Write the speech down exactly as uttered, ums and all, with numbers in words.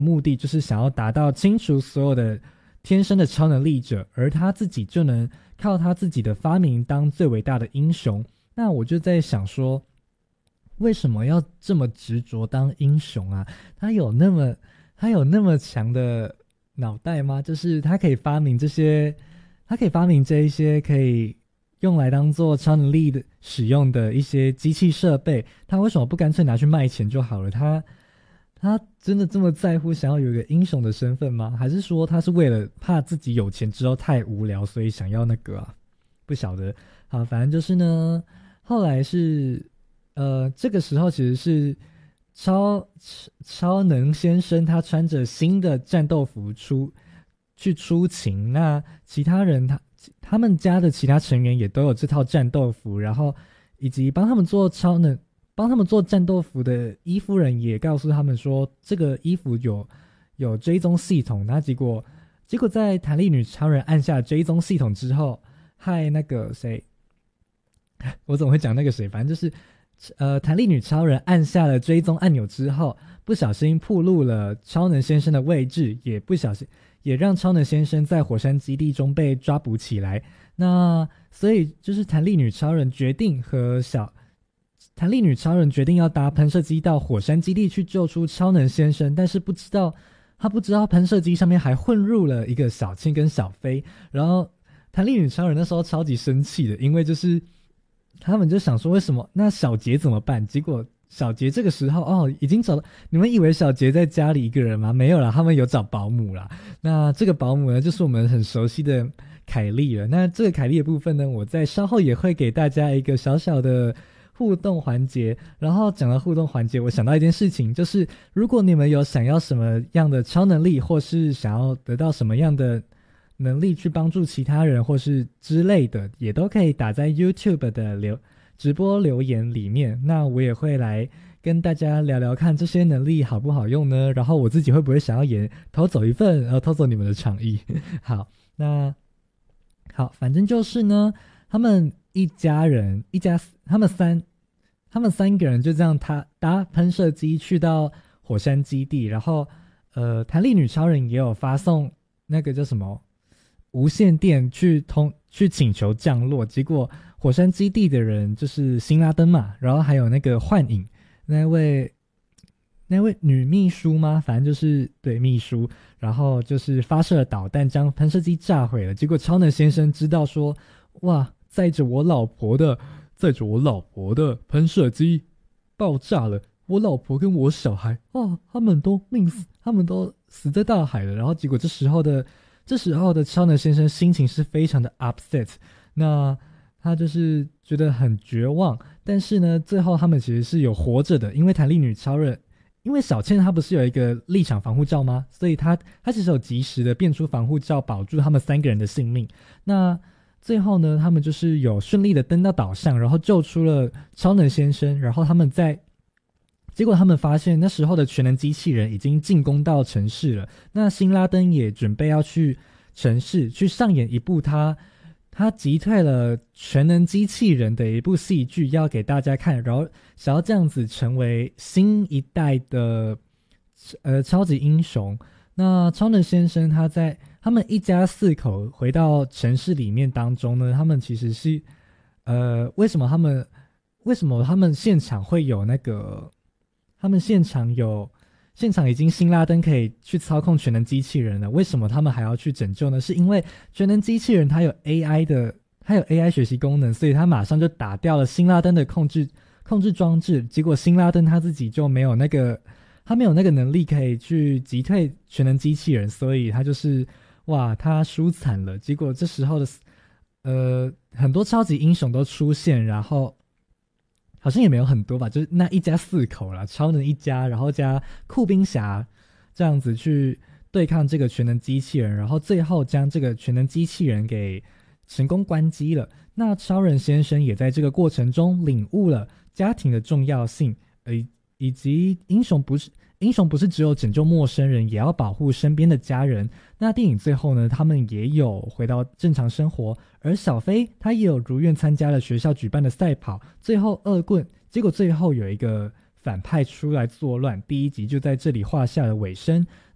目的就是想要达到清除所有的天生的超能力者，而他自己就能靠他自己的发明当最伟大的英雄。那我就在想说，为什么要这么执着当英雄啊？他有那么他有那么强的脑袋吗？就是他可以发明这些，他可以发明这一些可以用来当做超能力的使用的一些机器设备，他为什么不干脆拿去卖钱就好了？他他真的这么在乎想要有一个英雄的身份吗？还是说他是为了怕自己有钱之后太无聊，所以想要那个啊？不晓得。好，反正就是呢，后来是呃，这个时候其实是超超能先生他穿着新的战斗服出去出勤，那其他人他他们家的其他成员也都有这套战斗服，然后以及帮他们做超能帮他们做战斗服的伊夫人也告诉他们说，这个衣服有有追踪系统。那结果结果在弹力女超人按下追踪系统之后，害那个谁，我怎么会讲那个谁？反正就是呃，弹力女超人按下了追踪按钮之后，不小心暴露了超能先生的位置，也不小心也让超能先生在火山基地中被抓捕起来。那所以就是弹力女超人决定和小弹力女超人决定要搭喷射机到火山基地去救出超能先生，但是不知道他不知道喷射机上面还混入了一个小青跟小飞，然后弹力女超人那时候超级生气的，因为就是他们就想说为什么那小杰怎么办？结果小杰这个时候哦已经找到，你们以为小杰在家里一个人吗？没有啦，他们有找保姆啦。那这个保姆呢，就是我们很熟悉的凯莉了。那这个凯莉的部分呢，我在稍后也会给大家一个小小的互动环节。然后讲到互动环节，我想到一件事情，就是如果你们有想要什么样的超能力，或是想要得到什么样的能力去帮助其他人或是之类的，也都可以打在 YouTube 的留直播留言里面。那我也会来跟大家聊聊看这些能力好不好用呢，然后我自己会不会想要也偷走一份，然后偷走你们的场域。好，那好，反正就是呢，他们一家人一家他们三他们三个人就这样他搭喷射机去到火山基地，然后呃，弹力女超人也有发送那个叫什么无线电去通去请求降落，结果火山基地的人就是辛拉登嘛，然后还有那个幻影那位那位女秘书吗？反正就是对秘书，然后就是发射了导弹将喷射机炸毁了。结果超能先生知道说，哇，载着我老婆的载着我老婆的喷射机爆炸了，我老婆跟我小孩啊，他们都命死，他们都死在大海了。然后结果这时候的这时候的超能先生心情是非常的 upset， 那他就是觉得很绝望。但是呢，最后他们其实是有活着的，因为弹力女超人，因为小倩她不是有一个立场防护罩吗？所以她她其实有及时的变出防护罩，保住他们三个人的性命。那最后呢，他们就是有顺利的登到岛上，然后救出了超能先生。然后他们在结果他们发现那时候的全能机器人已经进攻到城市了，那辛拉登也准备要去城市去上演一部他他击退了全能机器人的一部戏剧要给大家看，然后想要这样子成为新一代的呃超级英雄。那超能先生他在他们一家四口回到城市里面当中呢，他们其实是呃为什么他们为什么他们现场会有那个他们现场有现场已经辛拉登可以去操控全能机器人了，为什么他们还要去拯救呢？是因为全能机器人它有 A I 的它有 A I 学习功能，所以它马上就打掉了辛拉登的控制控制装置。结果辛拉登他自己就没有那个他没有那个能力可以去击退全能机器人，所以他就是哇他输惨了。结果这时候的呃很多超级英雄都出现，然后好像也没有很多吧，就是那一家四口啦，超能一家，然后加酷冰侠这样子去对抗这个全能机器人，然后最后将这个全能机器人给成功关机了。那超人先生也在这个过程中领悟了家庭的重要性，呃，以及英雄不是英雄不是只有拯救陌生人，也要保护身边的家人。那电影最后呢，他们也有回到正常生活，而小飞他也有如愿参加了学校举办的赛跑，最后恶棍，结果最后有一个反派出来作乱，第一集就在这里画下了尾声。